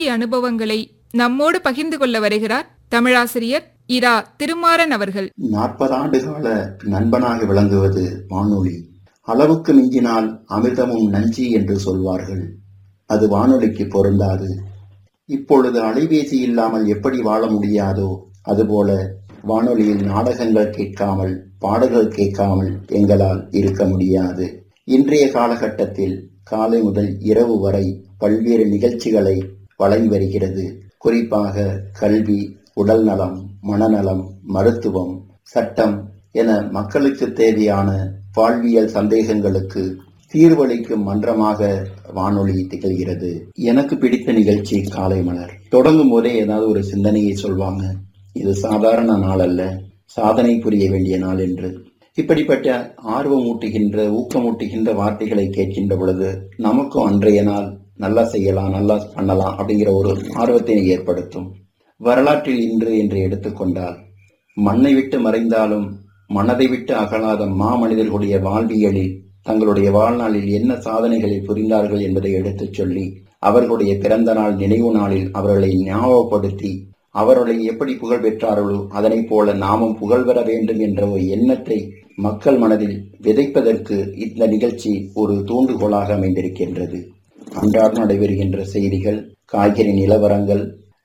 அனுபவங்களை நம்மோடு பகிர்ந்து கொள்ள வருகிறார் தமிழாசிரியர் இரா திருமாறன் அவர்கள். 40 ஆண்டுகால நண்பனாக விளங்குவது வானொலி. அளவுக்கு மிஞ்சினால் அமிர்தமும் நஞ்சி என்று சொல்வார்கள். அது வானொலிக்கு பொருந்தாது. இப்பொழுது அலைபேசி இல்லாமல் எப்படி வாழ முடியாதோ அதுபோல வானொலியில் நாடகங்கள் கேட்காமல், பாடல்கள் கேட்காமல் எங்களால் இருக்க முடியாது. இன்றைய காலகட்டத்தில் காலை முதல் இரவு வரை பல்வேறு நிகழ்ச்சிகளை வழங்கி வருகிறது. குறிப்பாக கல்வி, உடல் நலம், மனநலம், மருத்துவம், சட்டம் என மக்களுக்கு தேவையான வாழ்வியல் சந்தேகங்களுக்கு தீர்வளிக்கும் மன்றமாக வானொலி திகழ்கிறது. எனக்கு பிடித்த நிகழ்ச்சி காலை மலர். தொடங்கும் போதே ஏதாவது ஒரு சிந்தனையை சொல்வாங்க. இது சாதாரண நாள் அல்ல, சாதனை புரிய வேண்டிய நாள் என்று. இப்படிப்பட்ட ஆர்வமூட்டுகின்ற, ஊக்கமூட்டுகின்ற வார்த்தைகளை கேட்கின்ற பொழுது நமக்கும் அன்றைய நாள் நல்லா செய்யலாம், நல்லா பண்ணலாம் அப்படிங்கிற ஒரு ஆர்வத்தை ஏற்படுத்தும். வரலாற்றில் இன்று என்று எடுத்துக்கொண்டால், மண்ணை விட்டு மறைந்தாலும் மனதை விட்டு அகலாத மாமனிதர்களுடைய வாழ்வியலில் தங்களுடைய வாழ்நாளில் என்ன சாதனைகளை புரிந்தார்கள் என்பதை எடுத்துச் சொல்லி, அவர்களுடைய பிறந்த நாள் நினைவு நாளில் அவர்களை ஞாபகப்படுத்தி, அவர்களை எப்படி புகழ் பெற்றார்களோ அதனை போல நாமும் புகழ் பெற வேண்டும் என்ற ஒரு எண்ணத்தை மக்கள் மனதில் விதைப்பதற்கு இந்த நிகழ்ச்சி ஒரு தூண்டுகோலாக அமைந்திருக்கின்றது. அன்றாடம் நடைபெறுகின்ற செய்திகள், காய்கறி நிலவரங்கள்,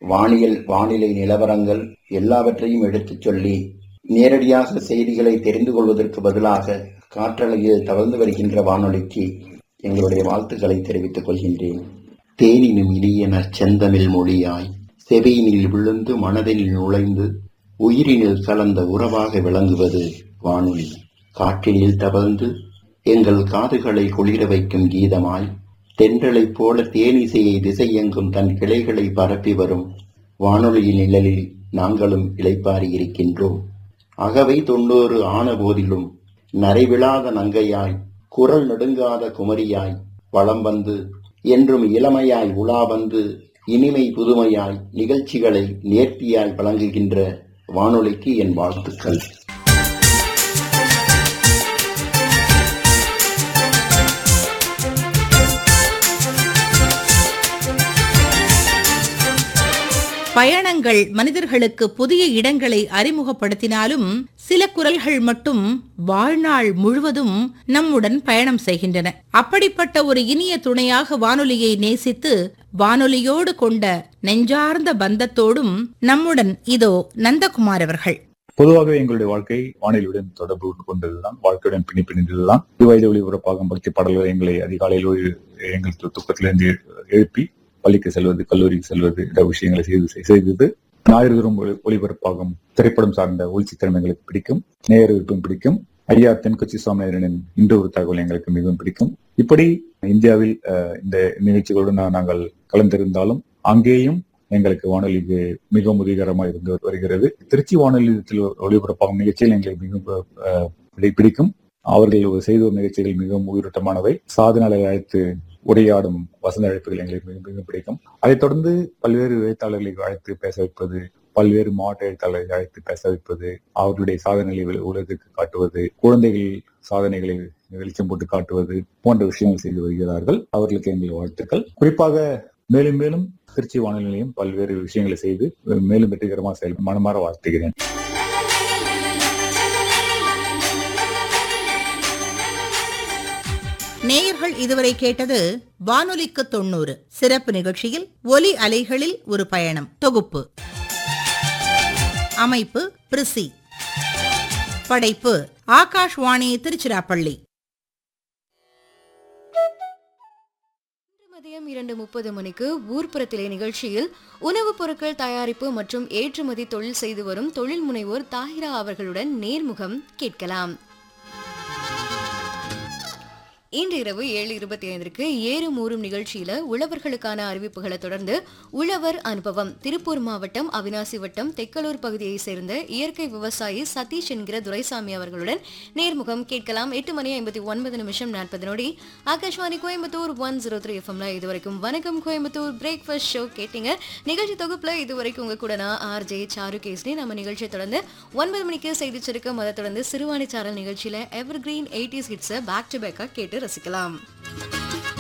வானிலை நிலவரங்கள் எல்லாவற்றையும் எடுத்துச் சொல்லி நேரடியாக செய்திகளை தெரிந்து கொள்வதற்கு பதிலாக காற்றலையில் தவழ்ந்து வருகின்ற வானொலிக்கு எங்களுடைய வாழ்த்துக்களை தெரிவித்துக் கொள்கின்றேன். தேனினும் இனியன செந்தமிழ் மொழியாய் செவியினில் விழுந்து மனதில் நுழைந்து உயிரினில் கலந்த உறவாக விளங்குவது வானொலி. காற்றினில் தவழ்ந்து எங்கள் காதுகளை குளிர வைக்கும் கீதமாய் தென்றலைப் போல தேனிசையை திசையெங்கும் தன் கிளைகளை பரப்பி வரும் வானொலியின் நிழலில் நாங்களும் இளைப்பாரி இருக்கின்றோம். அகவை 90 ஆன போதிலும் நரைவிழாத நங்கையாய், குரல் நெடுங்காத குமரியாய் வலம் வந்து என்றும் இளமையாய் உலா வந்து இனிமை புதுமையாய் நிகழ்ச்சிகளை நேர்த்தியாய் வழங்குகின்ற வானொலிக்கு என் வாழ்த்துக்கள். பயணங்கள் மனிதர்களுக்கு புதிய இடங்களை அறிமுகப்படுத்தினாலும் சில குரல்கள் மட்டும் வாழ்நாள் முழுவதும் நம்முடன் பயணம் செய்கின்றன. அப்படிப்பட்ட ஒரு இனிய துணையாக வானொலியை நேசித்து வானொலியோடு கொண்ட நெஞ்சார்ந்த பந்தத்தோடும் நம்முடன் இதோ நந்தகுமார் அவர்கள். பொதுவாகவே எங்களுடைய வாழ்க்கை வானொலியுடன் தொடர்பு கொண்டதுதான், வாழ்க்கையுடன் பிணைந்ததுதான். 10 வயது ஒளிபரப்பாகும் பக்தி பாடல்கள் எங்களை அதிகாலையில் எங்கள் தூக்கத்திலிருந்து எழுப்பி பள்ளிக்கு செல்வது, கல்லூரிக்கு செல்வது என்ற விஷயங்களை செய்தது. ஞாயிறுதோறும் ஒளிபரப்பாகும் திரைப்படம் சார்ந்த ஒளிச்சித்திரம் எங்களுக்கு பிடிக்கும், நேயர் விருப்பம் பிடிக்கும். ஐயா தென்கட்சி சுவாமிநாதனின் இன்று ஒரு தகவல் எங்களுக்கு மிகவும் பிடிக்கும். இப்படி இந்தியாவில் இந்த நிகழ்ச்சிகளுடன் நாங்கள் கலந்திருந்தாலும் அங்கேயும் எங்களுக்கு வானொலிக்கு மிகவும் உதவிகரமாக இருந்து வருகிறது. திருச்சி வானொலியத்தில் ஒளிபரப்பாகும் நிகழ்ச்சிகள் எங்களுக்கு மிகவும் பிடிக்கும். அவர்கள் செய்த நிகழ்ச்சிகள் மிகவும் உயிரோட்டமானவை. சாதனை அழைத்து உரையாடும் வசந்த அழைப்புகள் எங்களுக்கு மிகவும் பிடிக்கும். அதைத் தொடர்ந்து பல்வேறு எழுத்தாளர்களை அழைத்து பேச வைப்பது, பல்வேறு மாவட்ட எழுத்தாளர்களை அழைத்து பேச வைப்பது, அவர்களுடைய சாதனைகளை உலகிற்கு காட்டுவது, குழந்தைகள் சாதனைகளை வெளிச்சம் போட்டு காட்டுவது போன்ற விஷயங்கள் செய்து வருகிறார்கள். அவர்களுக்கு எங்கள் வாழ்த்துக்கள். குறிப்பாக மேலும் மேலும் திருச்சி வானொலி நிலையம் பல்வேறு விஷயங்களை செய்து மேலும் வெற்றிகரமாக செயல்பட மனமாற வாழ்த்துகிறேன். நேயர்கள் இதுவரை கேட்டது வானொலிக்கு 90 சிறப்பு நிகழ்ச்சியில் ஒலி அலைகளில் ஒரு பயணம் தொகுப்பு. அமைப்பு பிரிசி. படைப்பு ஆகாஷ்வாணி திருச்சிராப்பள்ளி. மதியம் 2:30 மணிக்கு ஊர்ப்புறத்திலே நிகழ்ச்சியில் உணவுப் பொருட்கள் தயாரிப்பு மற்றும் ஏற்றுமதி தொழில் செய்து வரும் தொழில் முனைவோர் தாஹிரா அவர்களுடன் நேர்முகம் கேட்கலாம். இன்று இரவு 7:25 ஏறும் ஊறும் நிகழ்ச்சியில உழவர்களுக்கான அறிவிப்புகளை தொடர்ந்து உழவர் அனுபவம் திருப்பூர் மாவட்டம் அவினாசி வட்டம் தெக்கலூர் பகுதியை சேர்ந்த இயற்கை விவசாயி சதீஷ் என்கிற துரைசாமி அவர்களுடன் நேர்முகம் கேட்கலாம். 8:59 ஆகாஷ்வாணி கோயம்புத்தூர் 103 FM இதுவரைக்கும் வணக்கம் கோயம்புத்தூர் பிரேக்ஃபாஸ்ட் ஷோ கேட்டீங்க. நிகழ்ச்சி தொகுப்புல இதுவரைக்கும் உங்க கூட நான் RJ சாரு கேஸ்னி. நம்ம நிகழ்ச்சியை தொடர்ந்து 9 மணிக்கு செய்தி சுருக்கம், அதை தொடர்ந்து சிறுவாணி சாரல் நிகழ்ச்சியில எவர் கிரீன் 80s ஹிட்ஸை பேக் டு பேக்கா கேட்டு ரசிக்கலாம்.